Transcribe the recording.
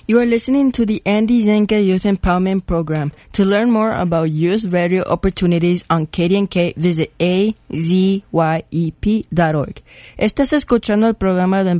You are listening to the Andy Zenke Youth Empowerment Program. To learn more about youth radio opportunities on KDNK, visit azyep.org. Estás escuchando el programa de